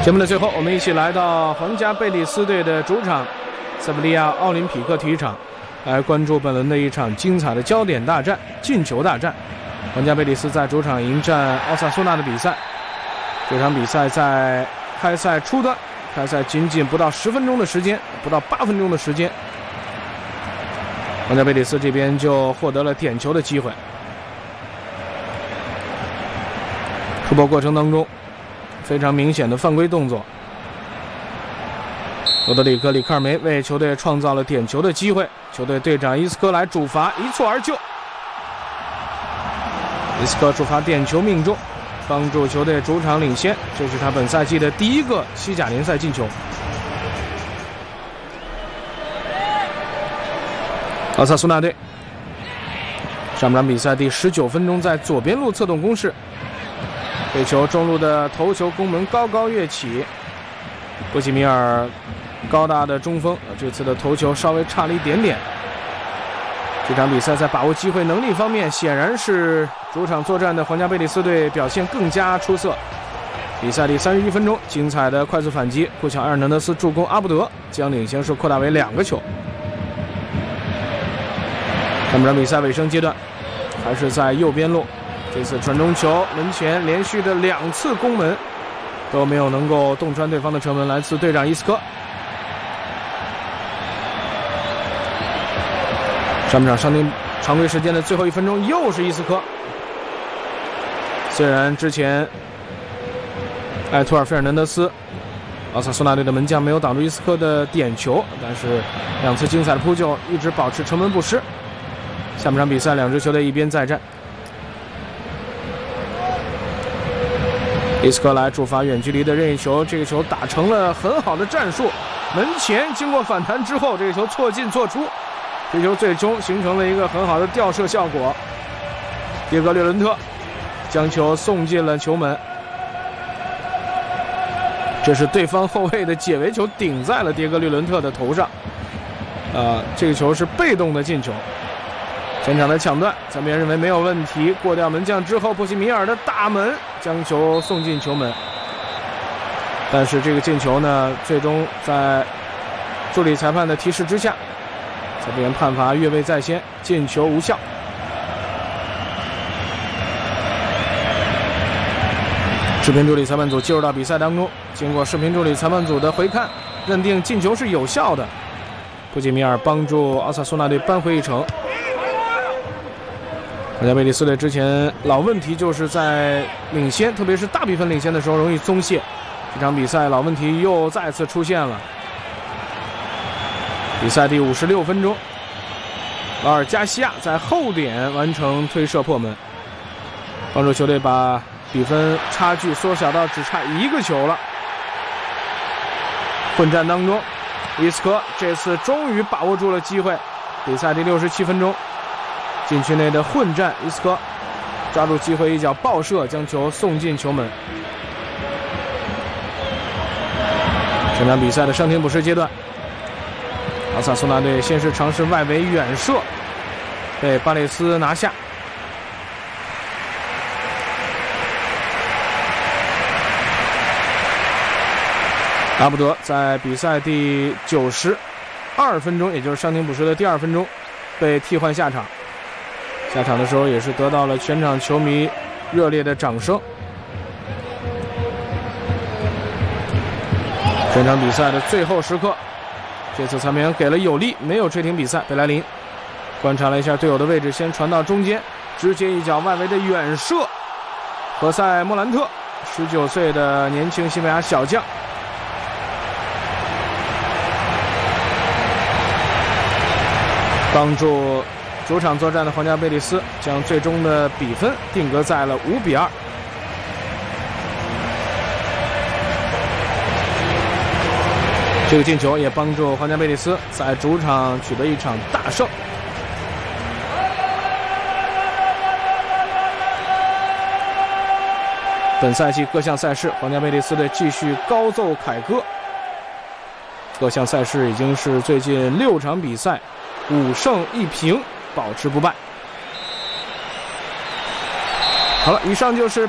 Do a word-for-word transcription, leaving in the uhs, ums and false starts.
节目的最后，我们一起来到皇家贝蒂斯队的主场塞维利亚奥林匹克体育场，来关注本轮的一场精彩的焦点大战——进球大战。皇家贝蒂斯在主场迎战奥萨苏纳的比赛。这场比赛在开赛初段，开赛仅仅不到十分钟的时间，不到八分钟的时间，皇家贝蒂斯这边就获得了点球的机会。突破过程当中，非常明显的犯规动作，罗德里克·里克尔梅为球队创造了点球的机会，球队队长伊斯科来主罚，一蹴而就。伊斯科主罚点球命中，帮助球队主场领先，这是他本赛季的第一个西甲联赛进球。奥萨苏纳队上半场比赛第十九分钟，在左边路策动攻势，这球中路的头球攻门高高跃起，波西米尔高大的中锋这次的头球稍微差了一点点。这场比赛在把握机会能力方面，显然是主场作战的皇家贝蒂斯队表现更加出色。比赛第三十一分钟，精彩的快速反击，库乔埃尔南德斯助攻阿布德，将领先数扩大为两个球。上半场比赛尾声阶段，还是在右边路，这次传中球门前连续的两次攻门都没有能够洞穿对方的城门，来自队长伊斯科。上半场上庭常规时间的最后一分钟，又是伊斯科。虽然之前埃托尔·费尔南德斯奥萨苏纳队的门将没有挡住伊斯科的点球，但是两次精彩的扑救一直保持城门不失。下半场比赛，两支球队一边再战。伊斯科来主罚远距离的任意球，这个球打成了很好的战术，门前经过反弹之后，这个球错进错出，这球最终形成了一个很好的吊射效果。迭戈·略伦特将球送进了球门，这是对方后卫的解围球顶在了迭戈·略伦特的头上，呃，这个球是被动的进球。前场的抢断，咱们认为没有问题，过掉门将之后，波西米尔的大门将球送进球门。但是这个进球呢，最终在助理裁判的提示之下，这边判罚越位在先，进球无效。视频助理裁判组介入到比赛当中，经过视频助理裁判组的回看，认定进球是有效的，布吉米尔帮助奥萨苏纳队扳回一城。皇家贝蒂斯队之前老问题就是在领先，特别是大比分领先的时候容易松懈，这场比赛老问题又再次出现了。比赛第五十六分钟，劳尔加西亚在后点完成推射破门，帮助球队把比分差距缩小到只差一个球了。混战当中，伊斯科这次终于把握住了机会。比赛第六十七分钟，禁区内的混战，伊斯科抓住机会一脚爆射，将球送进球门。这场比赛的伤停补时阶段，奥萨苏纳队先是尝试外围远射，被巴雷斯拿下。阿布德在比赛第九十二分钟，也就是伤停补时的第二分钟，被替换下场。下场的时候也是得到了全场球迷热烈的掌声。这场比赛的最后时刻，这次裁判员给了有力，没有吹停比赛。贝莱林观察了一下队友的位置，先传到中间，直接一脚外围的远射。何塞·莫兰特，十九岁的年轻西班牙小将，帮助主场作战的皇家贝蒂斯将最终的比分定格在了五比二。这个进球也帮助皇家贝蒂斯在主场取得一场大胜。本赛季各项赛事，皇家贝蒂斯队继续高奏凯歌。各项赛事已经是最近六场比赛五胜一平，保持不败。好了，以上就是